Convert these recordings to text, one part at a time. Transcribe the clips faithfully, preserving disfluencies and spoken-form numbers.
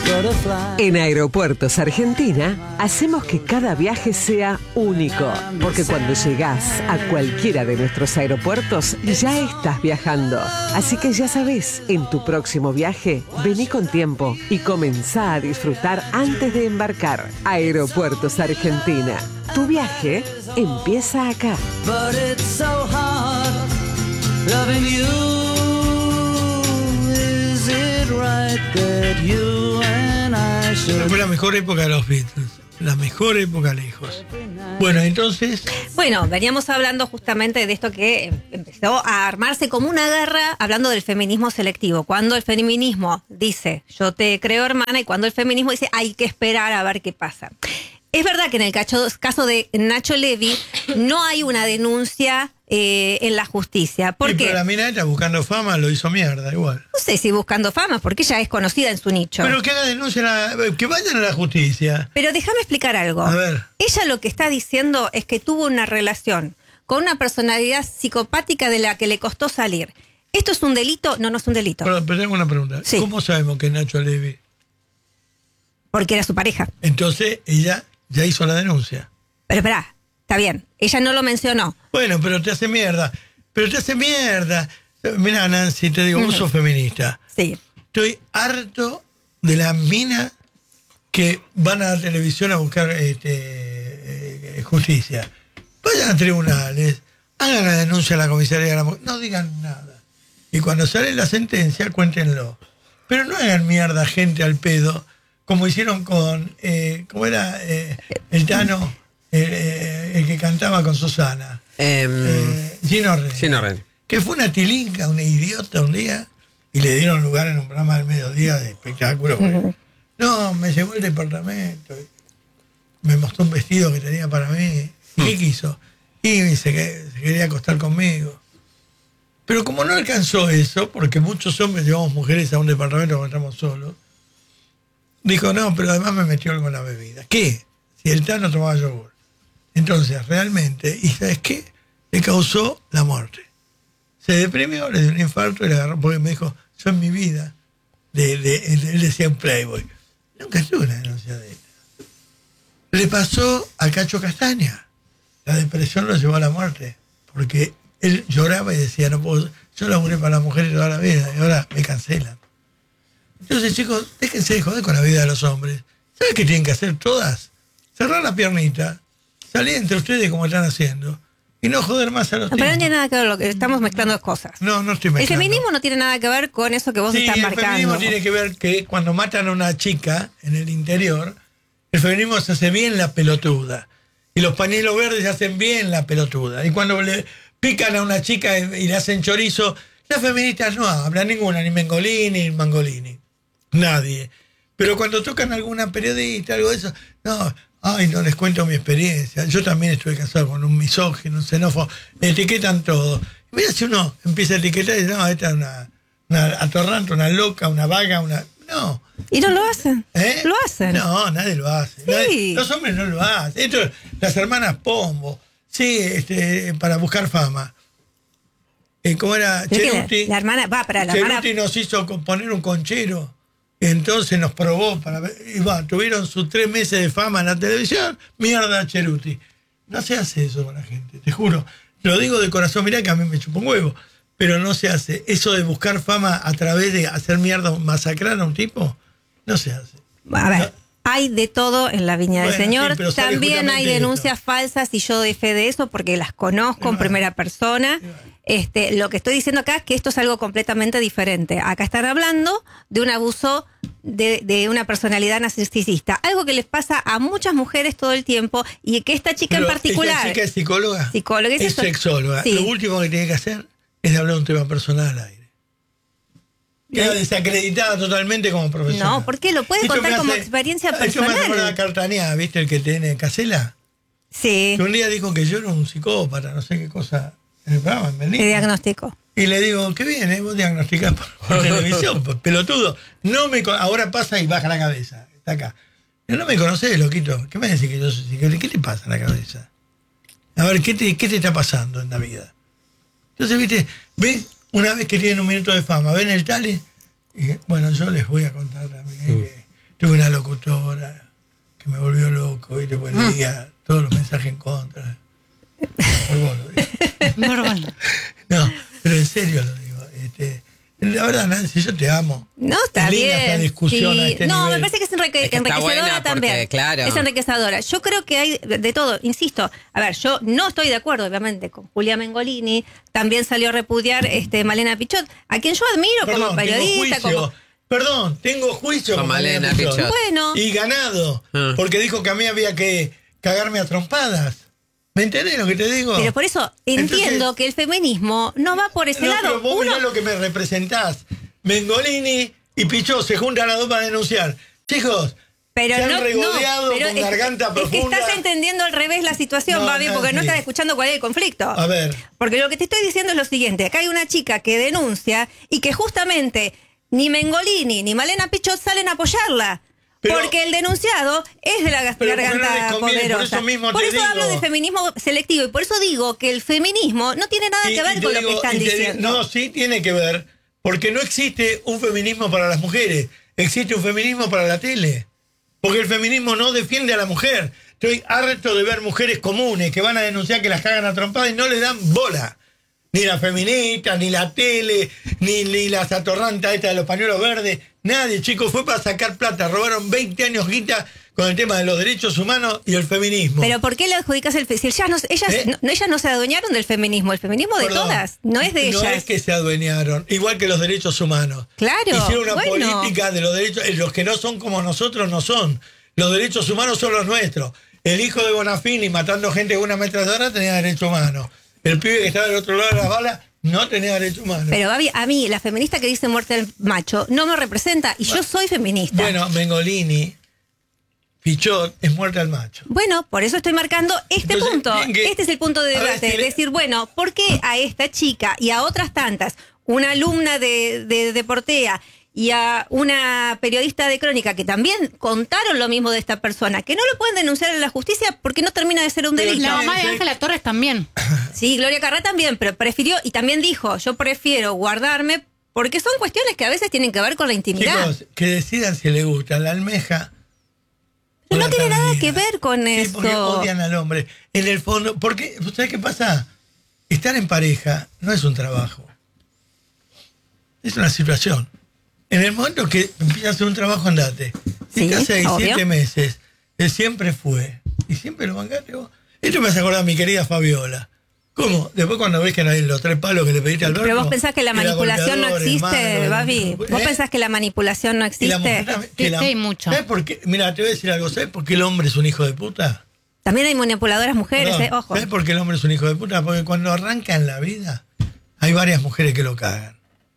En Aeropuertos Argentina hacemos que cada viaje sea único, porque cuando llegás a cualquiera de nuestros aeropuertos ya estás viajando. Así que ya sabés, en tu próximo viaje, vení con tiempo y comenzá a disfrutar antes de embarcar. Aeropuertos Argentina. Tu viaje empieza acá. But it's so hard loving you. Is it right that you and I should... Fue la mejor época de los Beatles. La mejor época lejos. Bueno, entonces... Bueno, veníamos hablando justamente de esto que empezó a armarse como una guerra, hablando del feminismo selectivo. Cuando el feminismo dice, yo te creo hermana, y cuando el feminismo dice, hay que esperar a ver qué pasa. Es verdad que en el caso de Nacho Levi no hay una denuncia eh, en la justicia. ¿Por sí, qué? Pero la mina esta buscando fama lo hizo mierda, igual. No sé si buscando fama, porque ella es conocida en su nicho. Pero que haga denuncia, la, que vayan a la justicia. Pero déjame explicar algo. A ver. Ella lo que está diciendo es que tuvo una relación con una personalidad psicopática de la que le costó salir. ¿Esto es un delito? No, no es un delito. Pero, pero tengo una pregunta. Sí. ¿Cómo sabemos que es Nacho Levi? Porque era su pareja. Entonces, ella ya hizo la denuncia. Pero espera, está bien. Ella no lo mencionó. Bueno, pero te hace mierda. Pero te hace mierda. Mira, Nancy, te digo, uh-huh. Vos sos feminista. Sí. Estoy harto de las minas que van a la televisión a buscar este, eh, justicia. Vayan a tribunales, hagan la denuncia a la comisaría de la mujer, no digan nada. Y cuando sale la sentencia, cuéntenlo. Pero no hagan mierda gente al pedo, como hicieron con, eh, ¿cómo era? Eh, el Tano, eh, el que cantaba con Susana. Um, eh, Gino Reni. Gino Reni. Que fue una tilinca, una idiota un día, y le dieron lugar en un programa del mediodía de espectáculo. Uh-huh. No, me llevó el departamento, me mostró un vestido que tenía para mí. ¿Y qué quiso? Y se, se quería acostar conmigo. Pero como no alcanzó eso, porque muchos hombres llevamos mujeres a un departamento cuando estamos solos, dijo, no, pero además me metió algo en la bebida. ¿Qué? Si el Tano tomaba yogur. Entonces, realmente, ¿y sabes qué? Le causó la muerte. Se deprimió, le dio un infarto y le agarró, porque me dijo, yo en mi vida, de, de, él decía un Playboy. Nunca tuve una denuncia de él. Le pasó a Cacho Castaña. La depresión lo llevó a la muerte, porque él lloraba y decía, no puedo, yo laburé para las mujeres toda la vida y ahora me cancelan. Entonces, chicos, déjense de joder con la vida de los hombres. ¿Sabes qué tienen que hacer todas? Cerrar la piernita, salir entre ustedes como están haciendo y no joder más a los no, pero no tipos. tiene nada que ver, lo que estamos mezclando dos cosas. No, no estoy mezclando. El feminismo no tiene nada que ver con eso que vos sí, estás el marcando. El feminismo tiene que ver que cuando matan a una chica en el interior, el feminismo se hace bien la pelotuda. Y los pañuelos verdes se hacen bien la pelotuda. Y cuando le pican a una chica y le hacen chorizo, las feministas no hablan ninguna, ni Mengolini ni Mangolini. Nadie. Pero cuando tocan a alguna periodista, algo de eso, no, ay, no les cuento mi experiencia. Yo también estuve casado con un misógino, un xenófobo, le etiquetan todo. Y mira, si uno empieza a etiquetar y dice, no, esta es una, una atorrante, una loca, una vaga, una... No. Y no lo hacen. ¿Eh? Lo hacen. No, nadie lo hace. Sí. Nadie, los hombres no lo hacen. Esto, las hermanas Pombo, sí, este, para buscar fama. Eh, ¿Cómo era? Cheruti. La, la hermana, va, para la Cheruti hermana... nos hizo poner un conchero. Entonces nos probó para ver. Y va, tuvieron sus tres meses de fama en la televisión. Mierda, Cheruti. No se hace eso con la gente, te juro. Lo digo de corazón, mirá que a mí me chupa un huevo. Pero no se hace. Eso de buscar fama a través de hacer mierda, masacrar a un tipo, no se hace. A ver, no. Hay de todo en la viña Bueno, del Señor. sí, También hay denuncias esto. falsas y yo doy fe de eso porque las conozco en primera persona. Este, lo que estoy diciendo acá es que esto es algo completamente diferente. Acá están hablando de un abuso de, de una personalidad narcisista. Algo que les pasa a muchas mujeres todo el tiempo y que esta chica Pero en particular... ¿Esta chica es psicóloga? Psicóloga. Es, es sexóloga. Sí. Lo último que tiene que hacer es hablar de un tema personal al aire. Queda desacreditada totalmente como profesional. No, ¿por qué? Lo puede Esto contar me como hace- experiencia Esto me personal. acuerda a Cartanea, ¿viste? El que tiene Casela. Sí. Que un día dijo que yo era un psicópata, no sé qué cosa, en el programa, en Berlín. ¿Qué diagnóstico? Y le digo, qué bien, ¿eh? Vos diagnosticás por, por televisión, pues, pelotudo. No me con- ahora pasa y baja la cabeza. Está acá. Yo no me conocés, loquito. ¿Qué me decís que yo soy psicólogo? ¿Qué te pasa en la cabeza? A ver, ¿qué te, qué te está pasando en la vida? Entonces, viste, ven, una vez que tienen un minuto de fama, ven el tale, y bueno, yo les voy a contar también que tuve diga todos los mensajes en contra. Borbón lo digo. Borbón. No, pero en serio lo digo. Este, la verdad, Nancy, yo te amo. No, está Es linda bien. esta discusión Sí. a este no, nivel. me parece que es, enrique- Es que está enriquecedora buena porque, también. claro. Es enriquecedora. Yo creo que hay de todo, insisto. A ver, yo no estoy de acuerdo, obviamente, con Julia Mengolini. También salió a repudiar este, Malena Pichot, a quien yo admiro Perdón, como tengo periodista. juicio. Como... Perdón, tengo juicio Con con Malena Malena Pichot. Pichot. Bueno. Y ganado, Ah. porque dijo que a mí había que cagarme a trompadas. ¿Me entendés lo que te digo? Pero por eso entiendo Entonces- que el feminismo no va por ese No, lado. pero vos Uno- mirá lo que me representás. Mengolini y Pichot se juntan a dos para denunciar. Chicos, Pero se han no, regodeado no, pero con es, garganta es que profunda. estás entendiendo al revés la situación, No, Babi, porque no Nancy. estás escuchando cuál es el conflicto. A ver. Porque lo que te estoy diciendo es lo siguiente: acá hay una chica que denuncia y que justamente ni Mengolini ni Malena Pichot salen a apoyarla. Pero- porque el denunciado es de la gas- Pero porque no garganta les conviene, por poderosa. eso mismo Por te eso digo. hablo de feminismo selectivo y por eso digo que el feminismo no tiene nada Y- que ver y te con lo digo- que están y te digo- diciendo. No, sí tiene que ver, porque no existe un feminismo para las mujeres, existe un feminismo para la tele. Porque el feminismo no defiende a la mujer. Estoy harto de ver mujeres comunes que van a denunciar que las cagan a trompadas y no le dan bola. Ni la feminista, ni la tele, ni, ni la satorranta esta de los pañuelos verdes. Nadie, chicos, fue para sacar plata. Robaron veinte años guita con el tema de los derechos humanos y el feminismo. Pero ¿por qué le adjudicas el fe- si ellas no, ellas, ¿Eh? no, ellas no se adueñaron del feminismo? El feminismo de Perdón, todas, no es de ellas. No es que se adueñaron, igual que los derechos humanos. Claro, Hicieron una bueno. política de los derechos, eh, los que no son como nosotros no son. Los derechos humanos son los nuestros. El hijo de Bonafini matando gente con una ametralladora tenía derecho humano. El pibe que estaba del otro lado de las balas no tenía derecho humano. Pero Babi, a mí, la feminista que dice muerte al macho, no me representa y yo soy feminista. Bueno, Mengolini, Pichot, es muerte al macho. Bueno, por eso estoy marcando este Entonces, punto. bien que- Este es el punto de a ver, debate. si le- Decir, bueno, ¿por qué a esta chica y a otras tantas, una alumna de, de Deportea y a una periodista de crónica que también contaron lo mismo de esta persona, que no lo pueden denunciar en la justicia porque no termina de ser un Pero delito? La Sí, mamá de sí. Ángela Torres también. Sí, Gloria Carrá también, pero prefirió, y también dijo, yo prefiero guardarme porque son cuestiones que a veces tienen que ver con la intimidad. Chicos, que decidan si les gusta la almeja. o Pero no la tiene nada tardía. que ver con Sí, eso. porque odian al hombre. En el fondo, porque, ¿sabes qué pasa? Estar en pareja no es un trabajo. Es una situación. En el momento que empiezas a hacer un trabajo, andate. Si Sí, estás seis, obvio. siete meses, él siempre fue. Y siempre lo bancaste vos. Esto me hace acordar a mi querida Fabiola. ¿Cómo? Después cuando ves que no hay los tres palos que le pediste al Pero vos pensás que la manipulación no existe, Babi. ¿Vos ¿Eh? pensás que la manipulación no Y la mujer existe? también- que Sí, la- sí, hay mucho. ¿Sabes por qué? Mira, te voy a decir algo. ¿Sabes por qué el hombre es un hijo de puta? También hay manipuladoras mujeres, Perdón, eh, ojo. ¿Sabes por qué el hombre es un hijo de puta? Porque cuando arranca en la vida, hay varias mujeres que lo cagan.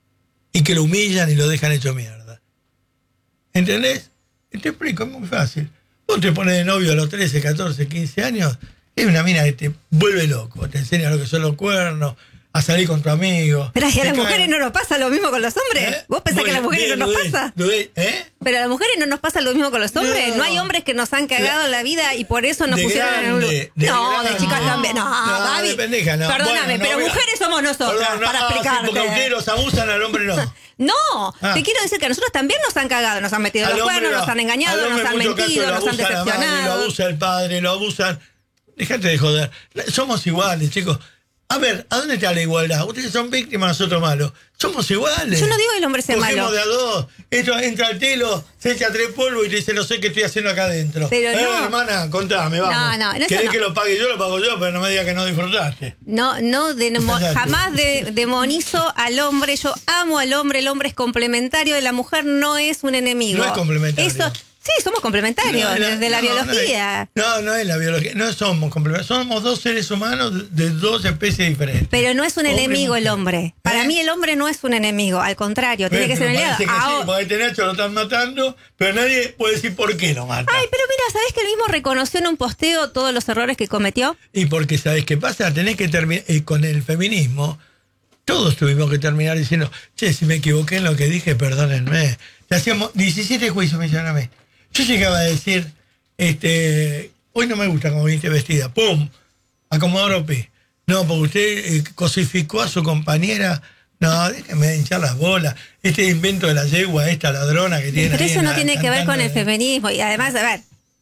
Y que lo humillan y lo dejan hecho mierda. ¿Entendés? Y te explico, es muy fácil. Vos te pones de novio a los trece, catorce, quince años, es una mina que te vuelve loco, te enseña lo que son los cuernos, a salir con tu amigo. Pero ¿y a te las cagan. mujeres no nos pasa lo mismo con los hombres? ¿Eh? ¿Vos pensás que a las Bueno, mujeres no bien, nos dudé, pasa? dudé, ¿eh? Pero a las mujeres no nos pasa lo mismo con los hombres. No, No. hay hombres que nos han cagado De- la vida y por eso nos de pusieron en un grande, de No, grande. de chicas No. también. No, No, Babi. de pendeja, no. Perdóname, Bueno, no, pero mira. mujeres somos nosotras, Perdón, no, para sí, explicarte. porque a ustedes los abusan, al hombre no. No, Ah. te quiero decir que a nosotros también nos han cagado, nos han metido Al los hombre cuernos, no. nos han Al engañado, hombre nos en han muchos mentido, casos nos han lo abusa la madre, lo decepcionado. abusa el padre, lo abusan. Déjate de joder. Somos iguales, chicos. A ver, ¿a dónde está la igualdad? Ustedes son víctimas, nosotros malos. Somos iguales. Yo no digo que el hombre sea Cogemos malo. de a dos. Esto entra al telo, se echa tres polvos y te dice, no sé qué estoy haciendo acá adentro. Pero eh, no. hermana, contame, vamos. No, no, en eso ¿Querés no. que lo pague yo? Lo pago yo, pero no me digas que no disfrutaste. No, no, demo- Exacto. jamás de- demonizo al hombre. Yo amo al hombre, el hombre es complementario, la mujer no es un enemigo. No es complementario. Eso, sí, somos complementarios, No, no, desde la no, biología. No, no es la biología. No somos complementarios. Somos dos seres humanos de dos especies diferentes. Pero no es un Hombre y enemigo el mujer. hombre. Para ¿Eh? mí el hombre no es un enemigo, al contrario, tiene que Pero ser un aliado. parece que sí, Ahora- porque este Nacho lo están matando, pero nadie puede decir por qué lo mata. Ay, pero mira, ¿sabés que él mismo reconoció en un posteo todos los errores que cometió? Y porque, ¿sabes qué pasa? Tenés que terminar, y con el feminismo, todos tuvimos que terminar diciendo, che, si me equivoqué en lo que dije, perdónenme. Le hacíamos diecisiete juicios, me hicieron a mí. Yo llegaba a decir, este, hoy no me gusta cómo viniste vestida, ¡pum! Acomodoro P. No, porque usted eh, cosificó a su compañera. No, déjeme de hinchar las bolas. Este invento de la yegua, esta ladrona que tiene. Pero ahí eso en no la- tiene que ver con el cantando de- feminismo. Y además, a ver,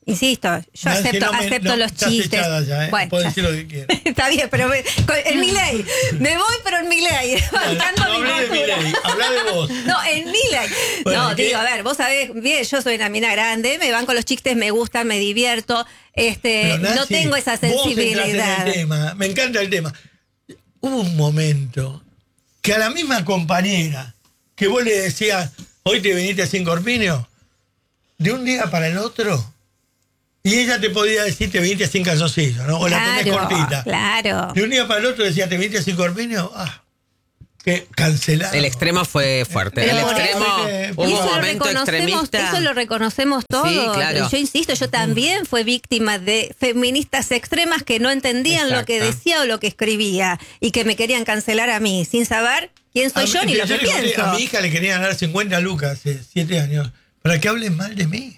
Insisto, yo Nancy, acepto, no me- acepto no, los estás chistes. echada ya, ¿eh? Bueno, Puedes ya decir lo que quieras. Está bien, pero me- con- en mi ley. Me voy, pero en mi ley. Bancando No mi hablé de postura. Milei, hablá de vos. No, en mi ley. Bueno, no, ¿qué? digo, a ver, vos sabés bien, yo soy una mina grande, me van con los chistes, me gustan, me divierto. Este, Pero, Nancy, no tengo esa vos entraste sensibilidad. en el tema, me encanta el tema. Hubo un momento que a la misma compañera que vos le decías, hoy te viniste sin corpiño, de un día para el otro, y ella te podía decir, te viniste sin calzoncillo, ¿no? O la tenés Claro, cortita. claro. De un día para el otro decía, te viniste sin corpiño, ah, que cancelado. El extremo fue fuerte. Pero el por extremo, eso- hubo un Eso lo, momento reconocemos, extremista. eso lo reconocemos todos. Sí, claro. Yo insisto, yo también fui víctima de feministas extremas que no entendían lo que Exacto. decía o lo que escribía y que me querían cancelar a mí, sin saber quién soy A yo mí- ni lo yo que le conté, pienso. A mi hija le querían dar cincuenta lucas hace siete años para que hablen mal de mí.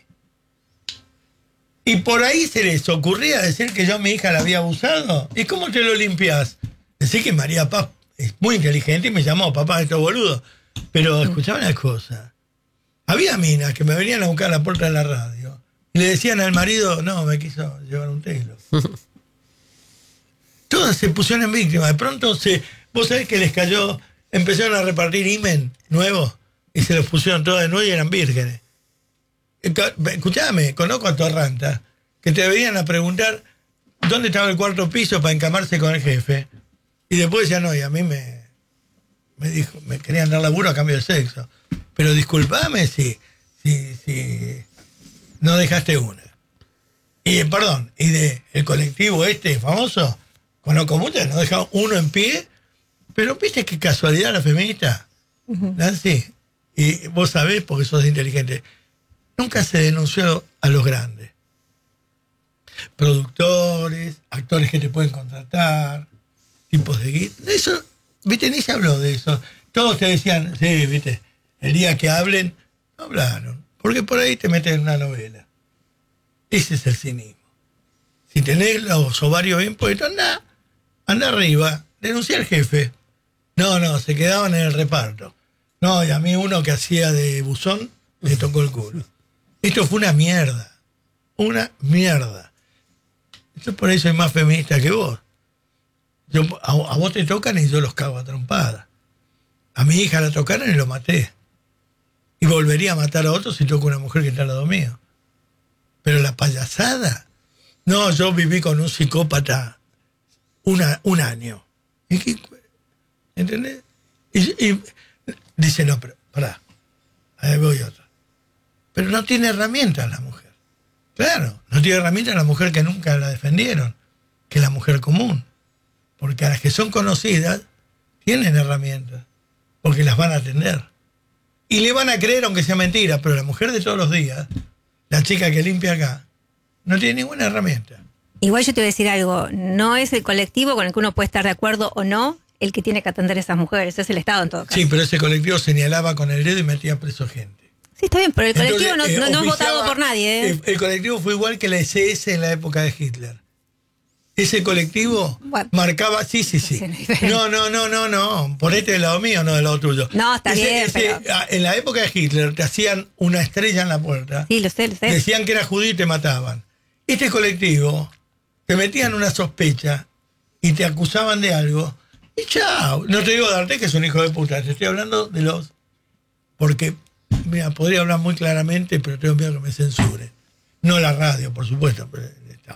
Y por ahí se les ocurría decir que yo a mi hija la había abusado. ¿Y cómo te lo limpias? Decir que María Paz es muy inteligente y me llamó papá de estos boludos. Pero escuchaba una cosa. Había minas que me venían a buscar a la puerta de la radio y le decían al marido, no, me quiso llevar un telo. Todas se pusieron en víctimas. De pronto, se, vos sabés que les cayó, empezaron a repartir imen nuevos y se los pusieron todas de nuevo y eran vírgenes. Escuchame, conozco a Torranta, que te venían a preguntar dónde estaba el cuarto piso para encamarse con el jefe. Y después decían, no, y a mí me, me dijo, me querían dar laburo a cambio de sexo. Pero disculpame si, si, si no dejaste una. Y perdón, y de el colectivo este famoso, conozco muchas, no dejaron uno en pie, pero viste qué casualidad la feminista, Nancy, y vos sabés porque sos inteligente, nunca se denunció a los grandes. Productores, actores que te pueden contratar, tipos de guita. Eso, viste, ni se habló de eso. Todos te decían, sí, viste, el día que hablen, no hablaron. Porque por ahí te meten en una novela. Ese es el cinismo. Si tenés los ovarios bien puestos, anda, anda arriba, denuncia al jefe. No, no, se quedaban en el reparto. No, y a mí uno que hacía de buzón le tocó el culo. Esto fue una mierda. Una mierda. Yo por eso soy más feminista que vos. Yo, a, a vos te tocan y yo los cago a trompada. A mi hija la tocaron y lo maté. Y volvería a matar a otros si toco una mujer que está al lado mío. Pero la payasada. No, yo viví con un psicópata una, un año. ¿Y qué? ¿Entendés? Y, y dice, no, pero pará. Ahí voy otra. Pero no tiene herramientas la mujer. Claro, no tiene herramientas la mujer que nunca la defendieron, que es la mujer común. Porque a las que son conocidas tienen herramientas, porque las van a atender. Y le van a creer aunque sea mentira, pero la mujer de todos los días, la chica que limpia acá, no tiene ninguna herramienta. Igual yo te voy a decir algo, no es el colectivo con el que uno puede estar de acuerdo o no el que tiene que atender a esas mujeres, es el Estado en todo caso. Sí, pero ese colectivo señalaba con el dedo y metía preso gente. Sí, está bien, pero el colectivo Entonces, no, eh, no- no es oficiaba- votado por nadie. ¿eh? El, el colectivo fue igual que la ese ese en la época de Hitler. Ese colectivo Bueno. marcaba, sí, sí, sí. Sí, no, diferente. No, no, no, no, no. Ponete del lado mío, no del lado tuyo. No, está bien, pero- ah, En la época de Hitler te hacían una estrella en la puerta. Sí, lo sé, lo sé. Decían que era judío y te mataban. Este colectivo te metían una sospecha y te acusaban de algo. Y chao. No te digo darte que es un hijo de puta. Te estoy hablando de los. Porque, mira, podría hablar muy claramente, pero tengo miedo que me censuren. No la radio, por supuesto, pero el Estado.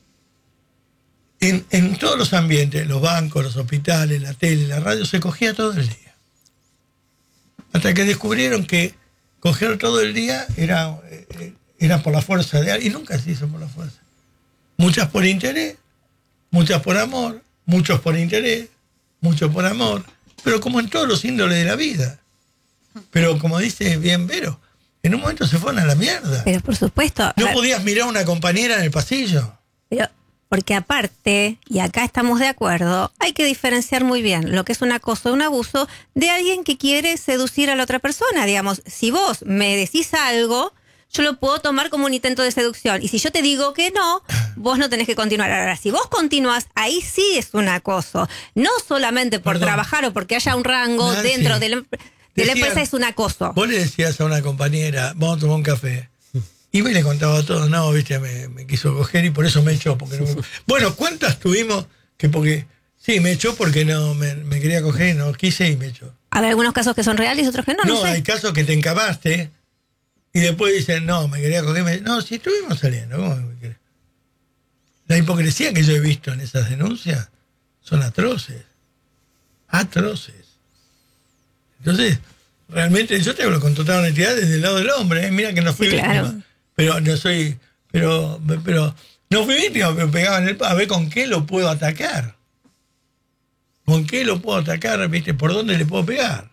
En, en todos los ambientes, los bancos, los hospitales, la tele, la radio, se cogía todo el día. Hasta que descubrieron que coger todo el día era, eh, era por la fuerza de alguien. Y nunca se hizo por la fuerza. Muchas por interés, muchas por amor, muchos por interés, muchos por amor. Pero como en todos los índoles de la vida. Pero como dice bien Vero, en un momento se fueron a la mierda. Pero por supuesto. a No ver, podías mirar a una compañera en el pasillo. pero porque aparte, y acá estamos de acuerdo, hay que diferenciar muy bien lo que es un acoso o un abuso de alguien que quiere seducir a la otra persona. Digamos, si vos me decís algo, yo lo puedo tomar como un intento de seducción. Y si yo te digo que no, vos no tenés que continuar. Ahora, si vos continuás, ahí sí es un acoso. No solamente por Perdón. trabajar o porque haya un rango Nancy, dentro de la, de la decían- empresa, es un acoso. Vos le decías a una compañera, vamos a tomar un café. Iba y le contaba a todos, no, viste, me, me quiso coger y por eso me echó. Porque no me... Bueno, ¿cuántas tuvimos que porque... Sí, me echó porque no me, me quería coger y no quise y me echó. Hay algunos casos que son reales y otros que no, no, No, sé. hay casos que te encapaste y después dicen, no, me quería coger. Me... No, si estuvimos saliendo, ¿cómo me querés? La hipocresía que yo he visto en esas denuncias son atroces. Atroces. Entonces, realmente yo te hablo con total honestidad desde el lado del hombre, ¿eh? Mira que no fui Sí, víctima. claro. Pero no soy, pero, pero no fui víctima, pero pegaba en el a ver con qué lo puedo atacar. ¿Con qué lo puedo atacar? ¿Viste? ¿Por dónde le puedo pegar?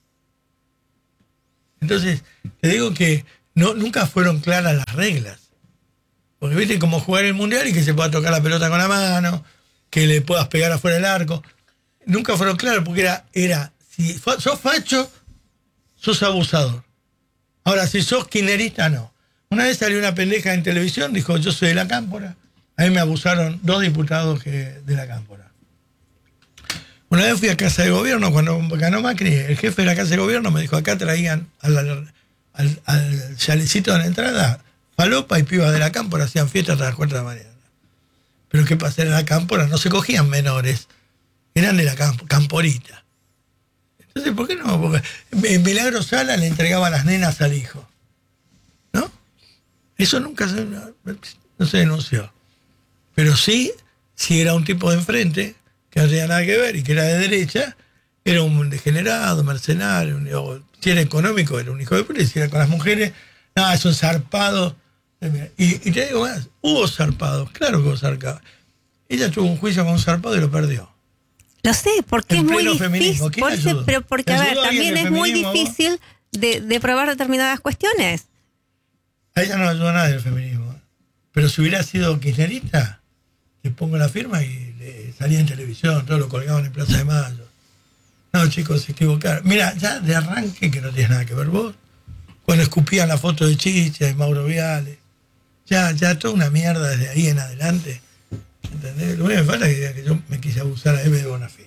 Entonces, te digo que no, nunca fueron claras las reglas. Porque viste como jugar el mundial y que se pueda tocar la pelota con la mano, que le puedas pegar afuera del arco. Nunca fueron claras porque era, era si fa- sos facho, sos abusador. Ahora, si sos kirchnerista, no. Una vez salió una pendeja en televisión, dijo, yo soy de la Cámpora. A mí me abusaron dos diputados que, de la Cámpora. Una vez fui a Casa de Gobierno, cuando ganó Macri, el jefe de la Casa de Gobierno me dijo, acá traían al, al, al, al chalecito de la entrada, falopa y pibas de la Cámpora, hacían fiestas hasta las cuatro de la mañana. Pero ¿qué pasa? En la Cámpora no se cogían menores, eran de la camp- Camporita. Entonces, ¿por qué no? Porque en Milagro Sala le entregaba las nenas al hijo. ¿No? Eso nunca se, no se denunció. Pero sí, si era un tipo de enfrente, que no tenía nada que ver y que era de derecha, era un degenerado, mercenario, un, o, si era económico, era un hijo de puta, y si era con las mujeres, nada, es un zarpado. Y, y te digo más, hubo zarpados, claro que hubo zarpados. Ella tuvo un juicio con un zarpado y lo perdió. Lo sé, porque En es muy pleno difícil. feminismo. ¿Quién Por eso- ayudó? pero porque, a ver, ¿Ayudó alguien también del es muy feminismo, vos? difícil de, de probar determinadas cuestiones. A ella no le ayudó nada del feminismo. Pero si hubiera sido kirchnerista, le pongo la firma y le salía en televisión, todo lo colgaban en Plaza de Mayo. No, chicos, se equivocaron. Mira, ya de arranque que no tienes nada que ver vos, cuando escupían la foto de Chicha y Mauro Viale, ya, ya toda una mierda desde ahí en adelante. ¿Entendés? Lo único que me falta es que diga que yo me quise abusar a Eve de Bonafini.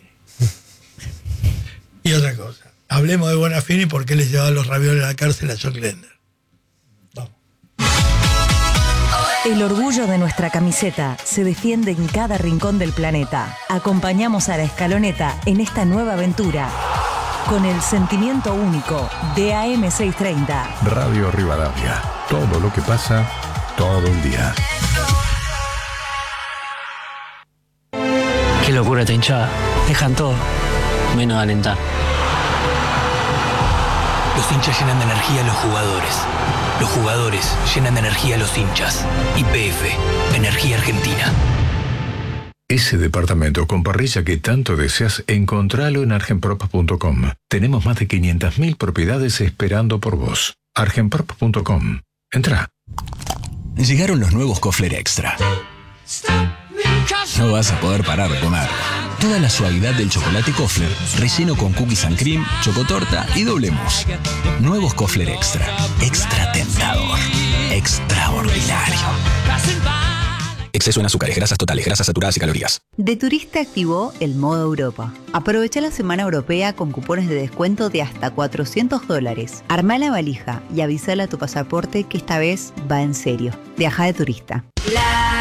Y otra cosa, hablemos de Bonafini porque le llevaba los ravioles a la cárcel a John Glender. Vamos. El orgullo de nuestra camiseta se defiende en cada rincón del planeta. Acompañamos a la Escaloneta en esta nueva aventura con el sentimiento único de A M seiscientos treinta. Radio Rivadavia. Todo lo que pasa, todo el día. Qué locura esta hinchada. Dejan todo, menos alentar. Los hinchas llenan de energía a los jugadores. Los jugadores llenan de energía a los hinchas. Y P F, Energía Argentina. Ese departamento con parrilla que tanto deseas, encontralo en argenprop punto com. Tenemos más de quinientas mil propiedades esperando por vos. argenprop punto com. Entra. Llegaron los nuevos Kofler Extra. No vas a poder parar de comer. Toda la suavidad del chocolate Kofler, relleno con cookies and cream, chocotorta y doble mousse. Nuevos Kofler Extra. Extra tentador. Extraordinario. Exceso en azúcares, grasas totales, grasas saturadas y calorías. De Turista activó el modo Europa. Aprovecha la semana europea con cupones de descuento de hasta cuatrocientos dólares. Armá la valija y avísale a tu pasaporte que esta vez va en serio. Viaja de turista. La